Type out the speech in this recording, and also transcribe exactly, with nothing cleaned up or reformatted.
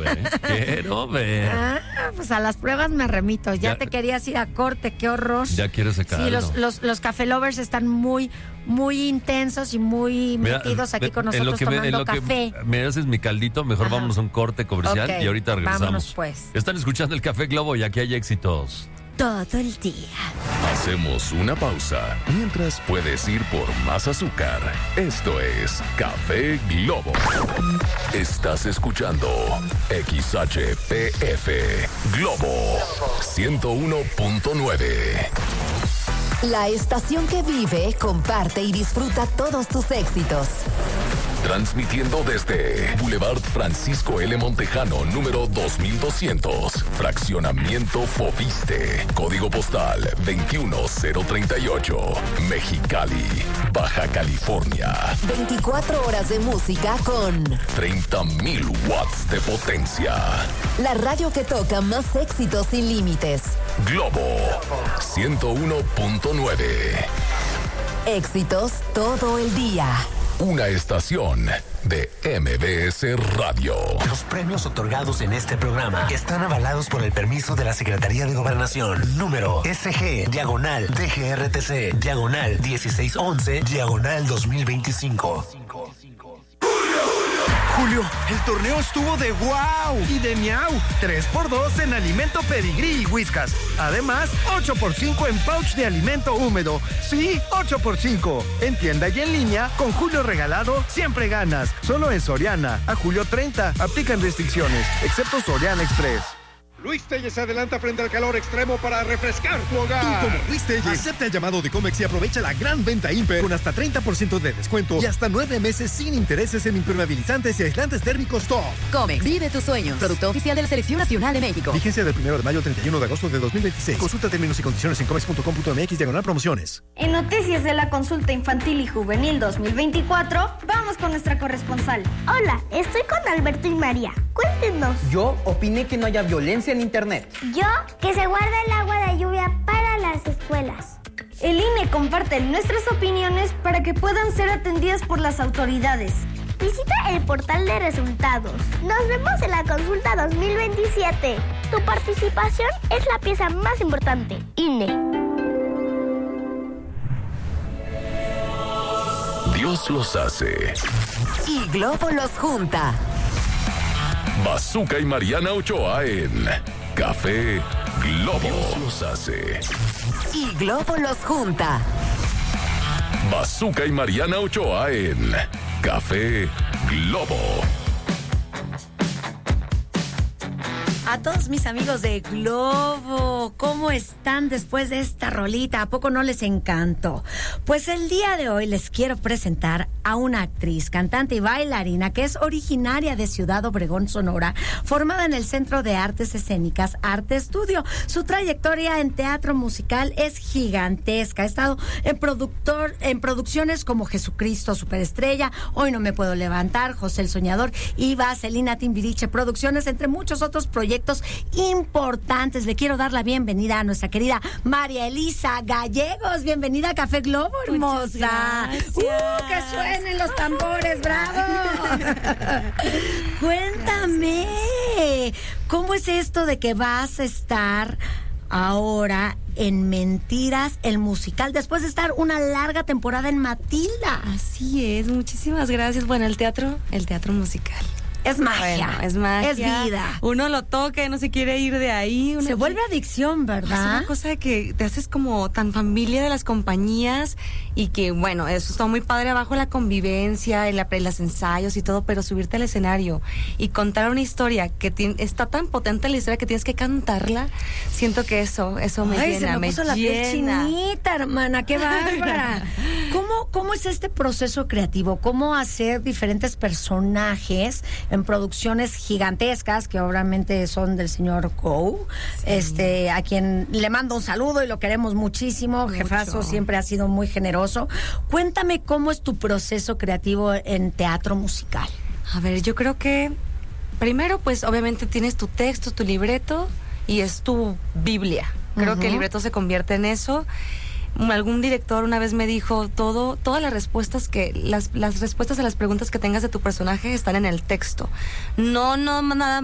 quiero ver. Ah, pues a las pruebas me remito. Ya, Ya. te querías ir a corte, qué horror. Ya quiero ese caldo. Sí, los, los, los café lovers están muy, muy intensos y muy Mira, metidos aquí con en lo nosotros que me- en tomando lo que café. me haces mi caldito, mejor Ajá. vámonos a un corte comercial Ok, y ahorita regresamos. vámonos, pues. Están escuchando el Café Globo y aquí hay éxitos. Todo el día. Hacemos una pausa mientras puedes ir por más azúcar. Esto es Café Globo. Estás escuchando X H P F Globo ciento uno punto nueve. La estación que vive, comparte y disfruta todos tus éxitos. Transmitiendo desde Boulevard Francisco L. Montejano, número dos mil doscientos. Fraccionamiento Fobiste. Código postal veintiuno cero treinta y ocho. Mexicali, Baja California. veinticuatro horas de música con treinta mil watts de potencia. la radio que toca más éxitos sin límites. Globo ciento uno punto nueve. Éxitos todo el día. Una estación de M B S Radio. Los premios otorgados en este programa están avalados por el permiso de la Secretaría de Gobernación. Número S G, diagonal, D G R T C, diagonal, dieciséis once, diagonal dos mil veinticinco. Julio, el torneo estuvo de wow y de miau. tres por dos en alimento Pedigrí y Whiskas. Además, ocho por cinco en pouch de alimento húmedo. Sí, ocho por cinco. En tienda y en línea, con Julio regalado, siempre ganas. Solo en Soriana. A julio treinta. Aplican restricciones, excepto Soriana Express. Luis Telles se adelanta frente al calor extremo para refrescar tu hogar. Tú, como Luis Telles, acepta el llamado de Comex y aprovecha la gran venta Imper con hasta treinta por ciento de descuento y hasta nueve meses sin intereses en impermeabilizantes y aislantes térmicos Top. Comex, vive tus sueños. Producto oficial de la Selección Nacional de México. Vigencia del primero de mayo al treinta y uno de agosto de dos mil veintiséis. Consulta términos y condiciones en comex punto com punto m x diagonal promociones. En noticias de la consulta infantil y juvenil dos mil veinticuatro, vamos con nuestra corresponsal. Hola, estoy con Alberto y María. Cuéntenos. Yo opiné que no haya violencia en internet. Yo, que se guarda el agua de lluvia para las escuelas. El I N E comparte nuestras opiniones para que puedan ser atendidas por las autoridades. Visita el portal de resultados. Nos vemos en la consulta dos mil veintisiete. Tu participación es la pieza más importante. I N E. Dios los hace. Y Globo los junta. Bazooka y Mariana Ochoa en Café Globo. Dios los hace. Y Globo los junta. Bazooka y Mariana Ochoa en Café Globo. A todos mis amigos de Globo, ¿cómo están después de esta rolita? ¿A poco no les encantó? Pues el día de hoy les quiero presentar a una actriz, cantante y bailarina que es originaria de Ciudad Obregón, Sonora, formada en el Centro de Artes Escénicas Arte Estudio. Su trayectoria en teatro musical es gigantesca. Ha estado en, productor, en producciones como Jesucristo Superestrella, Hoy No Me Puedo Levantar, José el Soñador y Vaselina Timbiriche Producciones, entre muchos otros proyectos importantes. Le quiero dar la bienvenida a nuestra querida María Elisa Gallegos. Bienvenida a Café Globo, hermosa. ¡Uh, que suenen los tambores! ¡Bravo! Cuéntame, ¿cómo es esto de que vas a estar ahora en Mentiras, el musical, después de estar una larga temporada en Matilda? Así es, muchísimas gracias. Bueno, el teatro, el teatro musical. Es magia. Bueno, es magia. Es vida. Uno lo toca y no se quiere ir de ahí. Uno se vuelve adicción, ¿verdad? Es una cosa de que te haces como tan familia de las compañías y que, bueno, eso está muy padre abajo, la convivencia, el, los ensayos y todo, pero subirte al escenario y contar una historia que tiene, está tan potente la historia que tienes que cantarla, siento que eso, eso me Ay, llena, se me, puso me la piel llena. chinita, hermana, qué bárbara. ¿Cómo, ¿Cómo es este proceso creativo? ¿Cómo hacer diferentes personajes en producciones gigantescas que obviamente son del señor Go, sí. este, a quien le mando un saludo y lo queremos muchísimo? Mucho. Jefazo siempre ha sido muy generoso. Cuéntame cómo es tu proceso creativo en teatro musical. A ver, yo creo que primero, pues obviamente tienes tu texto, tu libreto y es tu Biblia. Creo uh-huh. que el libreto se convierte en eso. Algún director una vez me dijo, todo, todas las respuestas que, las, las respuestas a las preguntas que tengas de tu personaje están en el texto. No, no, nada